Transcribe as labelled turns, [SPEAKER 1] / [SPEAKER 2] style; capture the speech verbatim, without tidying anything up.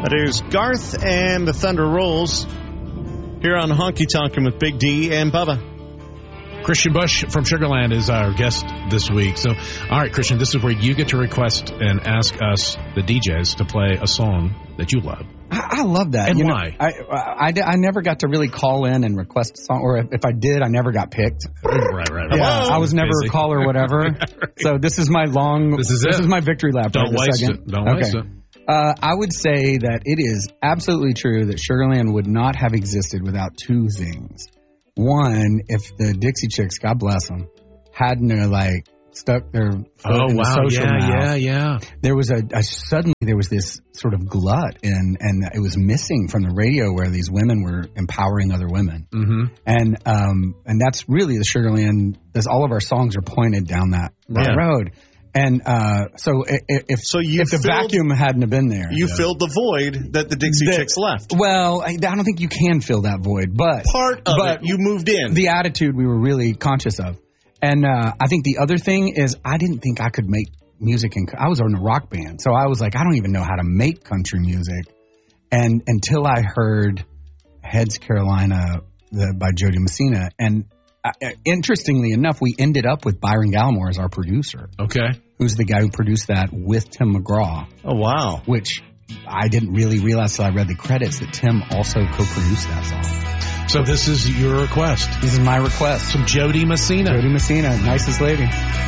[SPEAKER 1] That is Garth and the Thunder Rolls here on Honky Tonkin' with Big D and Bubba.
[SPEAKER 2] Christian Bush from Sugarland is our guest this week. So, all right, Christian, this is where you get to request and ask us, the D Js, to play a song that you love.
[SPEAKER 3] I, I love that.
[SPEAKER 2] And
[SPEAKER 3] you
[SPEAKER 2] why?
[SPEAKER 3] Know, I, I, I, I never got to really call in and request a song, or if, if I did, I never got picked.
[SPEAKER 2] Right, right, right.
[SPEAKER 3] Yeah,
[SPEAKER 2] Hello.
[SPEAKER 3] I was never
[SPEAKER 2] Busy.
[SPEAKER 3] a caller or whatever.
[SPEAKER 2] Right.
[SPEAKER 3] So this is my long,
[SPEAKER 2] This is
[SPEAKER 3] this
[SPEAKER 2] it.
[SPEAKER 3] is my victory lap.
[SPEAKER 2] Don't
[SPEAKER 3] right
[SPEAKER 2] waste
[SPEAKER 3] second.
[SPEAKER 2] it. Don't
[SPEAKER 3] okay.
[SPEAKER 2] waste it.
[SPEAKER 3] Uh, I would say that it is absolutely true that Sugarland would not have existed without two things. One, if the Dixie Chicks, God bless them, hadn't uh, like stuck their foot
[SPEAKER 2] Oh,
[SPEAKER 3] in
[SPEAKER 2] wow.
[SPEAKER 3] the social
[SPEAKER 2] Yeah,
[SPEAKER 3] mouth,
[SPEAKER 2] yeah, yeah.
[SPEAKER 3] there was a, a suddenly there was this sort of glut, and and it was missing from the radio where these women were empowering other women,
[SPEAKER 2] Mm-hmm.
[SPEAKER 3] and um and that's really the Sugarland. That's all of our songs are pointed down that, that
[SPEAKER 2] Yeah.
[SPEAKER 3] road. And uh, so if, if,
[SPEAKER 1] So you
[SPEAKER 3] if the
[SPEAKER 1] filled-
[SPEAKER 3] vacuum hadn't have been there,
[SPEAKER 1] You
[SPEAKER 2] Yeah.
[SPEAKER 1] filled the void that the Dixie
[SPEAKER 3] The-
[SPEAKER 1] Chicks left.
[SPEAKER 3] well, I, I don't think you can fill that void, but
[SPEAKER 1] Part of
[SPEAKER 3] but
[SPEAKER 1] it, you moved in.
[SPEAKER 3] the attitude we were really conscious of. And uh, I think the other thing is I didn't think I could make music. In, I was in a rock band, so I was like, I don't even know how to make country music. And until I heard Heads Carolina the, by Jody Messina. And uh, interestingly enough, we ended up with Byron Gallimore as our producer,
[SPEAKER 2] Okay.
[SPEAKER 3] who's the guy who produced that with Tim McGraw,
[SPEAKER 1] oh, wow.
[SPEAKER 3] which I didn't really realize till I read the credits that Tim also co-produced that song.
[SPEAKER 2] So this is your request.
[SPEAKER 3] This is my request.
[SPEAKER 2] From Jody Messina.
[SPEAKER 3] Jody Messina, nicest lady.